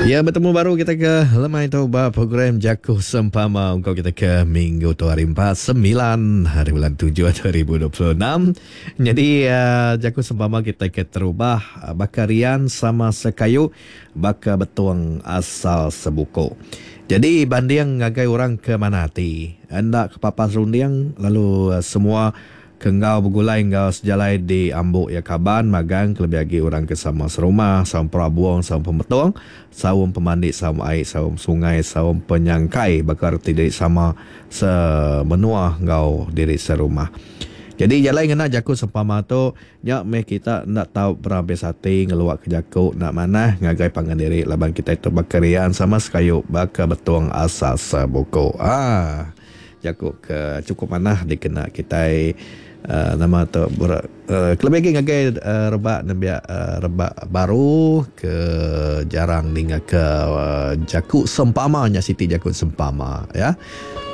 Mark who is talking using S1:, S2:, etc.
S1: Ya, bertemu baru kita ke Lemai Tauba program Jakuh Sempama untuk kita ke Minggu tu hari 4 9 hari bulan 7 2026. Jadi Jakuh Sempama kita ke terubah bakarian sama sekayu baka betuang asal sebuku. Jadi banding ngagai orang ke Manati. Anda ke Papas Rundiang lalu semua Kenggau bergulai engkau sejalai di Ambuk ya Kaban magang kelebih lagi orang ke sama serumah, saum perabuang, saum pemetuang, saum pemandi, saum air, saum sungai, saum penyangkai bakar tidak sama semenua engkau diri serumah. Jadi jalai ngena Jakuh Sempama tu nya me kita nak tahu berambil sate ngeluak ke Jakuh nak mana ngagai pangan diri laban kita itu bakarian sama sekayu bakar betuang asal sebuku. Jakuh ke cukup mana dikena kita nama tu kelebih lagi ngagai rebak nambia rebak baru ke jarang dengan ke Jakuh Sempama nya Siti Jakuh Sempama ya.